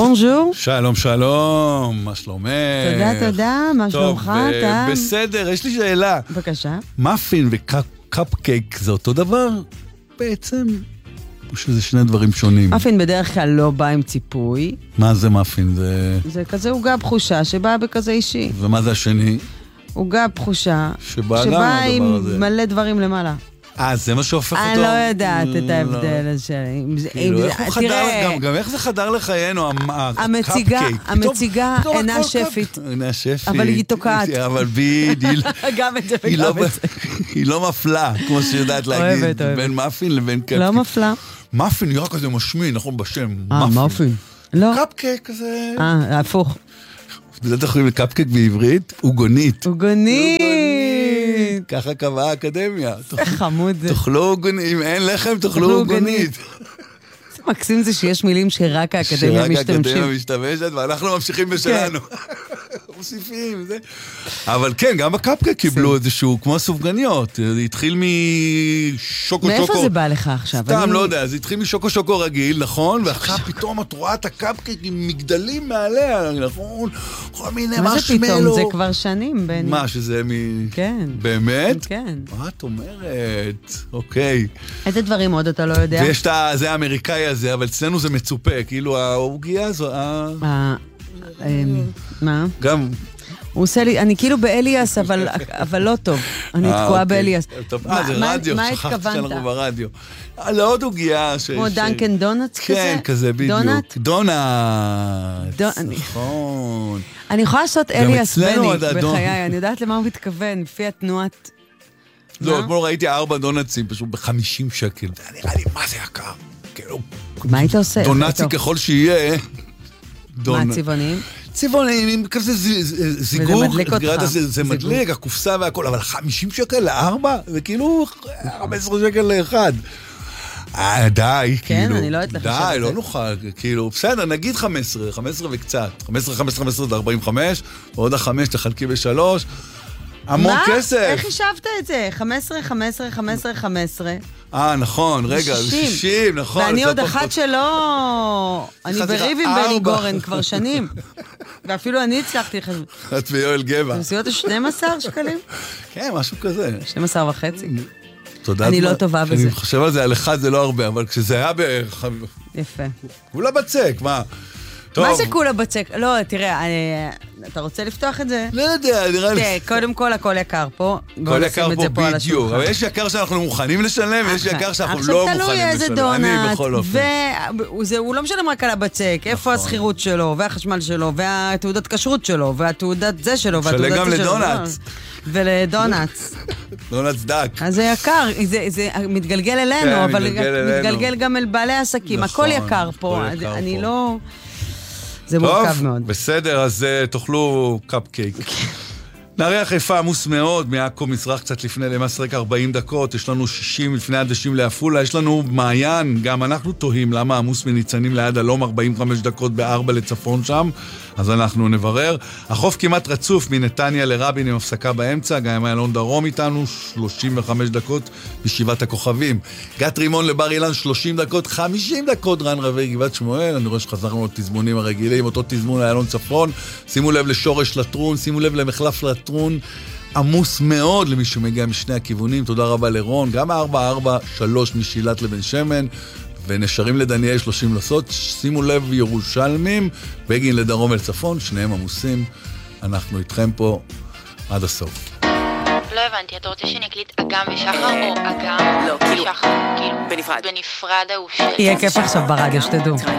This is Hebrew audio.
בונז'ור. שלום, שלום, מה שלומך? תודה, מה שלומך? בסדר, יש לי שאלה. בבקשה. מאפין וקאפקייק זה אותו דבר בעצם? או שזה שני דברים שונים? מאפין בדרך כלל לא בא עם ציפוי. מה זה מאפין? זה כזה עוגה בחושה שבאה בכזה אישי. ומה זה השני? עוגה בחושה שבאה עם מלא דברים למעלה. זה מה שהופך אותו? אני לא יודעת את ההבדל הזה. גם איך זה חדר לחיינו, המציגה אינה שפית. אבל היא תוקעת. אבל גם את זה וגם את זה. היא לא מפלה, כמו שיודעת להגיד, בין מאפין לבין קפקייק. לא מפלה. מאפין נראה כזה משמין, נכון בשם. מאפין. לא. קפקייק כזה. הפוך. זה תחויים לקפקייק בעברית, עוגונית. עוגונית. ככה קבעה האקדמיה. חמוד זה. תאכלו עוגונית, אם אין לחם תאכלו עוגונית. זה מקסים זה שיש מילים שרק האקדמיה משתמשים. שרק האקדמיה משתמשת, ואנחנו ממשיכים בשלנו. מוסיפים, זה. אבל כן, גם בקפקייק קיבלו איזשהו, כמו סופגניות. זה התחיל משוקו-שוקו. מאיפה זה בא לך עכשיו? סתם, לא יודע. זה התחיל משוקו-שוקו רגיל, נכון? ועכשיו פתאום את רואה את הקפקייק עם מגדלים מעליה, נכון? כל מיני משמלו. מה זה פתאום? זה כבר שנים, בני. מה, שזה כן. באמת? כן. מה את אומרת? אוקיי. איזה דברים עוד אתה לא יודע? ויש זה האמריקאי הזה, אבל אצלנו זה מצופה, כאילו העוגיה הזו, מה? גם... הוא עושה לי, אני כאילו באליאס, אבל לא טוב. אני תקועה באליאס. זה רדיו, שכחתי שאנחנו ברדיו. לעוד עוגיה כמו דנקן דונטס כזה? כן, כזה בדיוק. דונט. נכון. אני יכולה לעשות אליאס בני בחיי, אני יודעת למה הוא מתכוון, לפי התנועת... לא, אתמול ראיתי 4 דונטסים, פשוט ב50 שקל. זה נראה לי, מה זה יקר? מה היית עושה? דונטסי ככל שיהיה. מה, צבעוניים? צבעוניים, כזה זיגור. וזה מדליק אותך. זה מדליק, הקופסה והכל, אבל 50 שקל ל4? זה כאילו 15 שקל לאחד. די, כן, כאילו. אני לא יודעת לך. די, לא נוכל, כאילו, בסדר, נגיד 15 וקצת. 15 זה 45, ועוד 5 תחלקי ב3. המון כסף. איך חישבת את זה? 15. נכון, רגע, 60, נכון. ואני עוד אחת שלא... אני בריב עם בני גורן כבר שנים. ואפילו אני הצלחתי... את ויואל גבע. נסיעות 12 שקלים? כן, משהו כזה. 12 וחצי. תודה. אני לא טובה בזה. אני חושב על זה, על אחד זה לא הרבה, אבל כשזה היה יפה. כולה בצק, מה? מה זה כולה בצק? לא, תראה, אתה רוצה לפתוח את זה? לא יודע, נראה לי... קודם כל, הכל יקר פה. הכל יקר פה בדיוק. אבל יש יקר שאנחנו מוכנים לשלם, ויש יקר שאנחנו לא מוכנים לשלם. עכשיו תלוי איזה דונט, הוא לא משלם רק על הבצק, איפה הסחירות שלו, והחשמל שלו, והתעודת כשרות שלו, והתעודת זה שלו, שלם גם לדונטס. ולדונטס. דונטס דק. אז זה יקר, זה מתגלגל אלינו, אבל מתגלגל גם אל בעלי העסקים. הכל יקר פה, אני לא... זה מורכב מאוד. בסדר, אז תאכלו קאפקייק. נערי חיפה עמוס מאוד, מעכו מזרח קצת לפני למסרק 40 דקות, יש לנו 60 לפני עדשים לאפולה, יש לנו מעיין, גם אנחנו תוהים למה עמוס מניצנים ליד אלום 45 דקות ב4 לצפון שם, אז אנחנו נברר. החוף כמעט רצוף מנתניה לרבין עם הפסקה באמצע, גם אלון דרום איתנו 35 דקות בשבעת הכוכבים. גת רימון לבר אילן 30 דקות, 50 דקות רן רבי גבעת שמואל, אני רואה שחזרנו לתזמונים הרגילים, אותו תזמון לאלון צפון, שימו לב לשורש לטרון, שימו לב למחלף לטרון, עמוס מאוד למי שמגיע משני הכיוונים, תודה רבה לרון, גם 443 משילת לבן שמן, ונשארים לדניאל 30 לסות, שימו לב ירושלמים, בגין לדרום אל צפון, שניהם עמוסים, אנחנו איתכם פה עד הסוף. לא הבנתי, אתה רוצה שאני אקליט אגם ושחר או אגם ושחר? כאילו, בנפרד ההוא יהיה כיף עכשיו ברדיו, שתדעו.